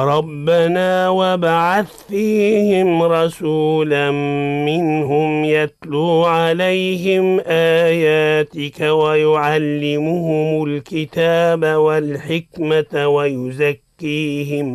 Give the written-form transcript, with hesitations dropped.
ربنا وابعث فيهم رسولا منهم يتلو عليهم آياتك ويعلمهم الكتاب والحكمة ويزكيهم